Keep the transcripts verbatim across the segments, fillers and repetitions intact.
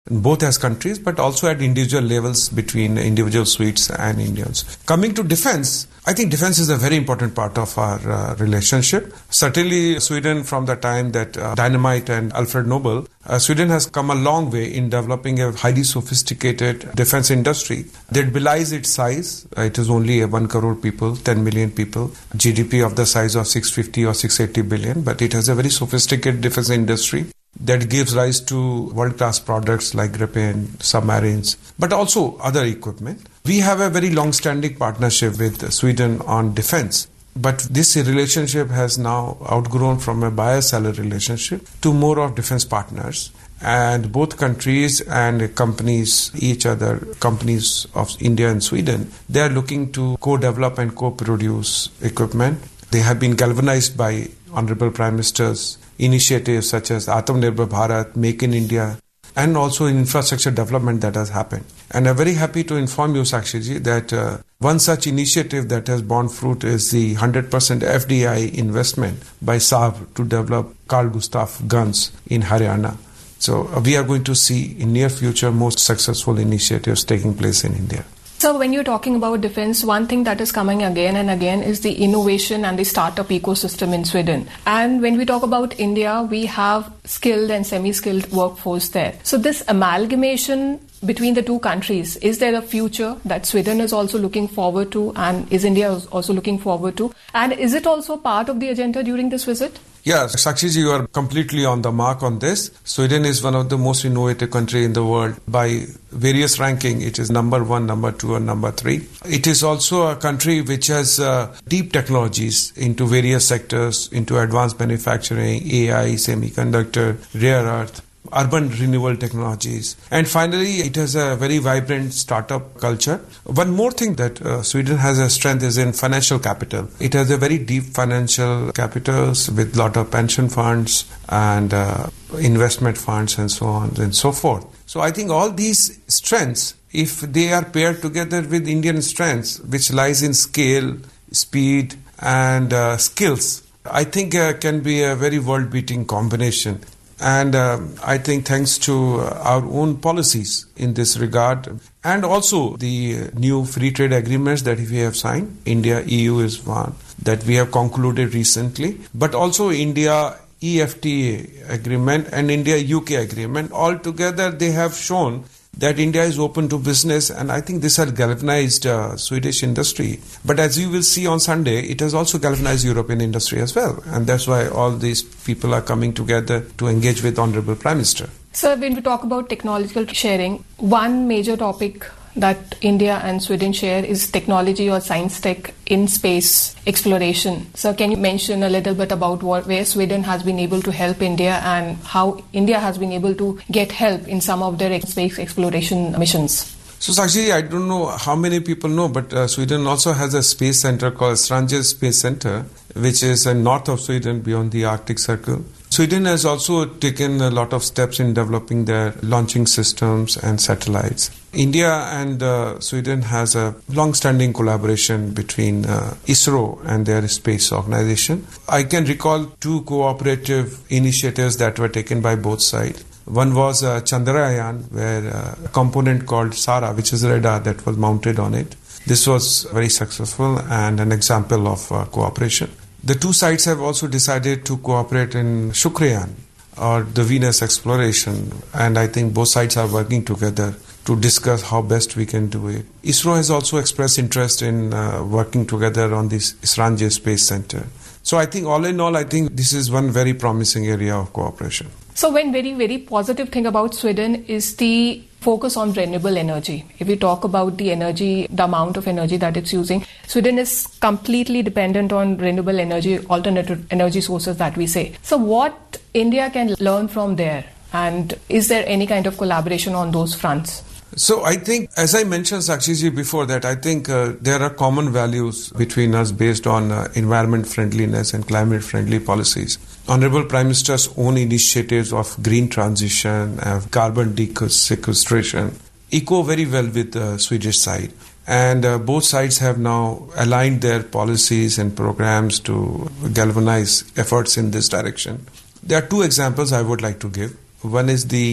both as countries, but also at individual levels between individual suites and Indians. Coming to defense, I think defense is a very important part of our uh, relationship. Certainly, Sweden, from the time that uh, Dynamite and Alfred Nobel, uh, Sweden has come a long way in developing a highly sophisticated defense industry that belies its size. Uh, it is only a one crore people, ten million people, G D P of the size of six hundred fifty or six hundred eighty billion, but it has a very sophisticated defense industry that gives rise to world-class products like Gripen, submarines, but also other equipment. We have a very long-standing partnership with Sweden on defense, but this relationship has now outgrown from a buyer-seller relationship to more of defense partners. And both countries and companies, each other, companies of India and Sweden, they are looking to co-develop and co-produce equipment. They have been galvanized by Honorable Prime Minister's initiatives such as Atmanirbhar Bharat, Make in India, and also in infrastructure development that has happened. And I'm very happy to inform you, Sakshiji, that uh, one such initiative that has borne fruit is the one hundred percent F D I investment by Saab to develop Carl Gustaf guns in Haryana. So uh, we are going to see in near future most successful initiatives taking place in India. So when you're talking about defense, one thing that is coming again and again is the innovation and the startup ecosystem in Sweden. And when we talk about India, we have skilled and semi-skilled workforce there. So this amalgamation between the two countries, is there a future that Sweden is also looking forward to, and is India also looking forward to? And is it also part of the agenda during this visit? Yes, Sakshiji, you are completely on the mark on this. Sweden is one of the most innovative countries in the world. By various ranking, it is number one, number two, and number three. It is also a country which has uh, deep technologies into various sectors, into advanced manufacturing, A I, semiconductor, rare earth, urban renewable technologies. And finally, it has a very vibrant startup culture. One more thing that uh, Sweden has a strength is in financial capital. It has a very deep financial capitals with lot of pension funds and uh, investment funds and so on and so forth. So I think all these strengths, if they are paired together with Indian strengths, which lies in scale, speed and uh, skills, I think uh, can be a very world-beating combination. And uh, I think thanks to our own policies in this regard, and also the new free trade agreements that we have signed, India E U is one that we have concluded recently, but also India E F T A agreement and India U K agreement, all together they have shown that India is open to business, and I think this has galvanized uh, Swedish industry. But as you will see on Sunday, it has also galvanized European industry as well, and that's why all these people are coming together to engage with Honorable Prime Minister. Sir, when we talk about technological sharing, one major topic that India and Sweden share is technology or science tech in space exploration. So can you mention a little bit about what, where Sweden has been able to help India and how India has been able to get help in some of their space exploration missions? So Sakshi, I don't know how many people know, but uh, Sweden also has a space center called Esrange Space Center, which is uh, north of Sweden beyond the Arctic Circle. Sweden has also taken a lot of steps in developing their launching systems and satellites. India and uh, Sweden has a long-standing collaboration between uh, ISRO and their space organization. I can recall two cooperative initiatives that were taken by both sides. One was uh, Chandrayaan, where uh, a component called SARA, which is a radar that was mounted on it. This was very successful and an example of uh, cooperation. The two sides have also decided to cooperate in Shukrayaan, or the Venus exploration, and I think both sides are working together to discuss how best we can do it. ISRO has also expressed interest in uh, working together on this Esrange Space Center. So I think all in all, I think this is one very promising area of cooperation. So one very, very positive thing about Sweden is the focus on renewable energy. If we talk about the energy, the amount of energy that it's using, Sweden is completely dependent on renewable energy, alternative energy sources that we say. So what India can learn from there? And is there any kind of collaboration on those fronts? So I think, as I mentioned, Sakshiji, before that, I think uh, there are common values between us based on uh, environment friendliness and climate friendly policies. Honorable Prime Minister's own initiatives of green transition, of carbon sequestration, echo very well with the Swedish side. And uh, both sides have now aligned their policies and programs to galvanize efforts in this direction. There are two examples I would like to give. One is the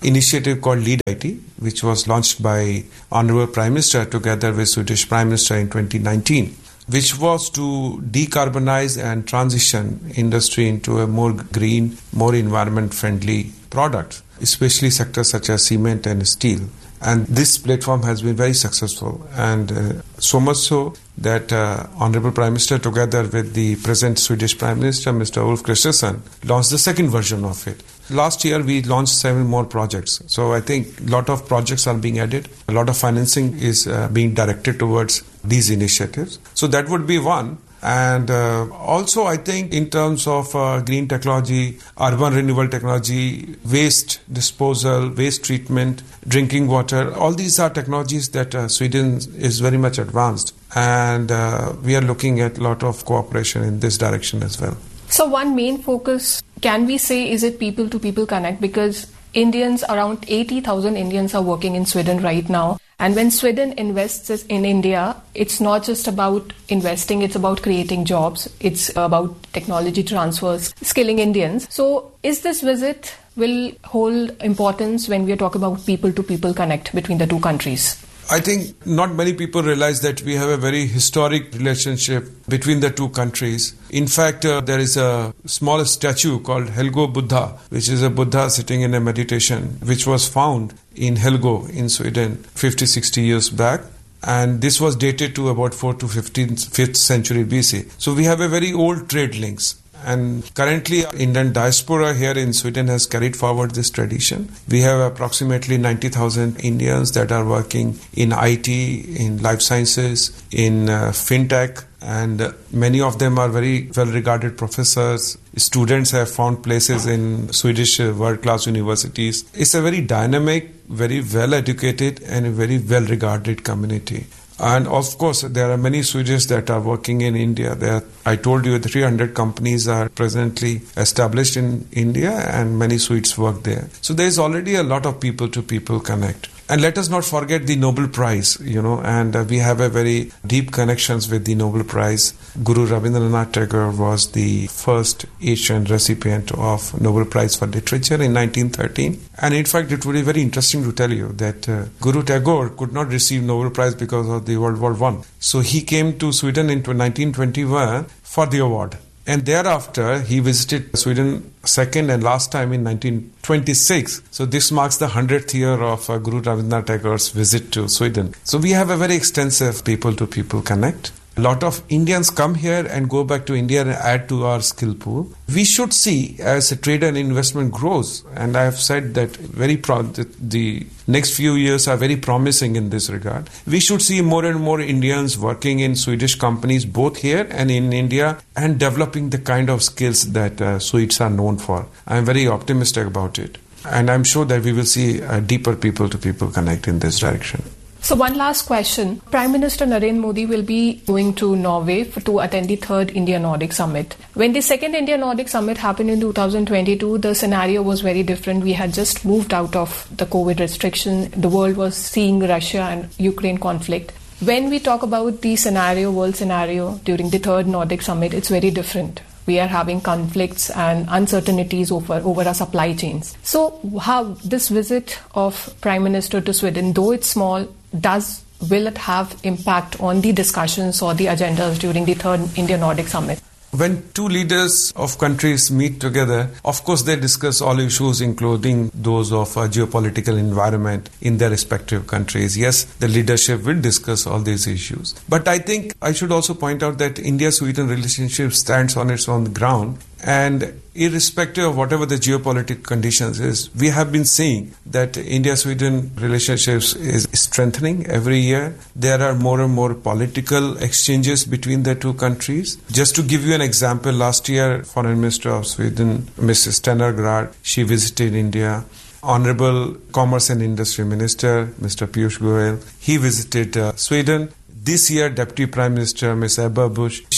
initiative called Lead I T, which was launched by Honorable Prime Minister together with Swedish Prime Minister in twenty nineteen, which was to decarbonize and transition industry into a more green, more environment-friendly product, especially sectors such as cement and steel. And this platform has been very successful, and uh, so much so that uh, Honorable Prime Minister, together with the present Swedish Prime Minister, Mister Ulf Kristersson, launched the second version of it. Last year, we launched seven more projects. So I think a lot of projects are being added. A lot of financing is uh, being directed towards these initiatives. So that would be one. And uh, also, I think in terms of uh, green technology, urban renewable technology, waste disposal, waste treatment, drinking water, all these are technologies that uh, Sweden is very much advanced. And uh, we are looking at a lot of cooperation in this direction as well. So one main focus, can we say, is it people to people connect? Because Indians, around eighty thousand Indians are working in Sweden right now. And when Sweden invests in India, it's not just about investing, it's about creating jobs. It's about technology transfers, skilling Indians. So is this visit will hold importance when we are talking about people-to-people connect between the two countries? I think not many people realize that we have a very historic relationship between the two countries. In fact, uh, there is a small statue called Helgo Buddha, which is a Buddha sitting in a meditation, which was found in Helgo in Sweden fifty, sixty years back. And this was dated to about fourth to fifth century B C. So we have a very old trade links. And currently, Indian diaspora here in Sweden has carried forward this tradition. We have approximately ninety thousand Indians that are working in I T, in life sciences, in uh, fintech, and uh, many of them are very well-regarded professors. Students have found places in Swedish uh, world-class universities. It's a very dynamic, very well-educated, and a very well-regarded community. And of course, there are many Swedes that are working in India. There, I told you, three hundred companies are presently established in India, and many Swedes work there. So there is already a lot of people-to-people connect. And let us not forget the Nobel Prize, you know, and uh, we have a very deep connections with the Nobel Prize. Guru Rabindranath Tagore was the first Asian recipient of Nobel Prize for Literature in nineteen thirteen. And in fact, it would be very interesting to tell you that uh, Guru Tagore could not receive Nobel Prize because of the World War One. So he came to Sweden in nineteen twenty-one for the award. And thereafter, he visited Sweden second and last time in nineteen twenty-six. So this marks the hundredth year of uh, Guru Rabindranath Tagore's visit to Sweden. So we have a very extensive people-to-people connect. A lot of Indians come here and go back to India and add to our skill pool. We should see as a trade and investment grows, and I have said that very pro- the next few years are very promising in this regard. We should see more and more Indians working in Swedish companies both here and in India and developing the kind of skills that uh, Swedes are known for. I am very optimistic about it, and I'm sure that we will see a deeper people-to-people connect in this direction. So one last question. Prime Minister Narendra Modi will be going to Norway for, to attend the third India-Nordic Summit. When the second India-Nordic Summit happened in two thousand twenty-two, the scenario was very different. We had just moved out of the COVID restriction. The world was seeing Russia and Ukraine conflict. When we talk about the scenario, world scenario, during the third Nordic Summit, it's very different. We are having conflicts and uncertainties over, over our supply chains. So how this visit of Prime Minister to Sweden, though it's small, does will it have impact on the discussions or the agendas during the third India-Nordic Summit? When two leaders of countries meet together, of course they discuss all issues, including those of a geopolitical environment in their respective countries. Yes, the leadership will discuss all these issues. But I think I should also point out that India-Sweden relationship stands on its own ground. And irrespective of whatever the geopolitical conditions is, we have been seeing that India-Sweden relationships is strengthening every year. There are more and more political exchanges between the two countries. Just to give you an example, last year, Foreign Minister of Sweden, Missus Stennergaard, she visited India. Honorable Commerce and Industry Minister, Mister Piyush Goyal, he visited uh, Sweden. This year, Deputy Prime Minister Miz Ebba Busch, she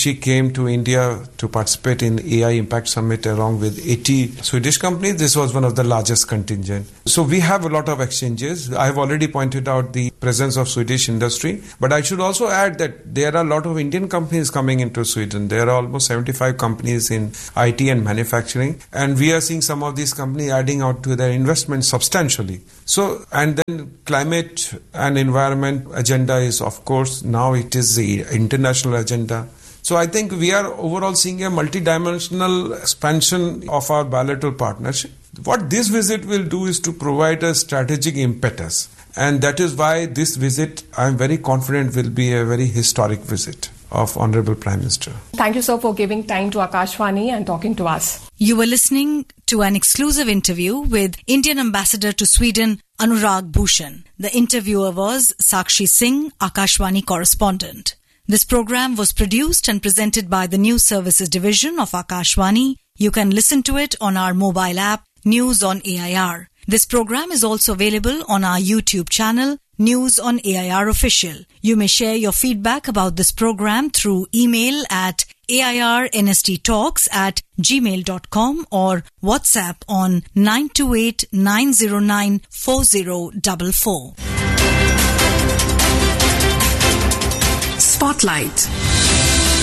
she came to India to participate in A I Impact Summit along with eighty Swedish companies. This was one of the largest contingent. So we have a lot of exchanges. I have already pointed out the presence of Swedish industry, but I should also add that there are a lot of Indian companies coming into Sweden. There are almost seventy-five companies in I T and manufacturing, and we are seeing some of these companies adding out to their investment substantially. So, and then climate and environment agenda is, of course, now it is the international agenda. So I think we are overall seeing a multidimensional expansion of our bilateral partnership. What this visit will do is to provide a strategic impetus. And that is why this visit, I am very confident, will be a very historic visit of Honorable Prime Minister. Thank you, sir, for giving time to Akashvani and talking to us. You were listening to an exclusive interview with Indian Ambassador to Sweden, Anurag Bhushan. The interviewer was Sakshi Singh, Akashvani correspondent. This program was produced and presented by the News Services Division of Akashvani. You can listen to it on our mobile app, News on A I R. This program is also available on our YouTube channel, News on A I R Official. You may share your feedback about this program through email at airnsttalks at gmail dot com or WhatsApp on nine two eight, nine zero nine, four zero four four. Spotlight.